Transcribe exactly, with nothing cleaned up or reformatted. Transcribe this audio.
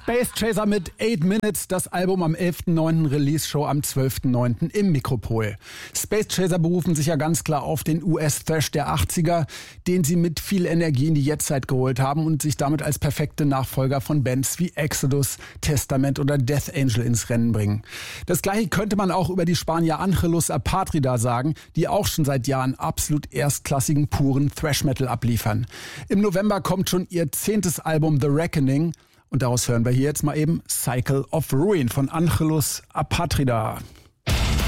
Space Chaser mit Eight Minutes, das Album am elften neunten, Release-Show am zwölften neunten im Mikropol. Space Chaser berufen sich ja ganz klar auf den U S-Thrash der achtziger, den sie mit viel Energie in die Jetztzeit geholt haben und sich damit als perfekte Nachfolger von Bands wie Exodus, Testament oder Death Angel ins Rennen bringen. Das gleiche könnte man auch über die Spanier Angelus Apatrida sagen, die auch schon seit Jahren absolut erstklassigen, puren Thrash-Metal abliefern. Im November kommt schon ihr zehntes Album The Reckoning und daraus hören wir hier jetzt mal eben Cycle of Ruin von Angelus Apatrida.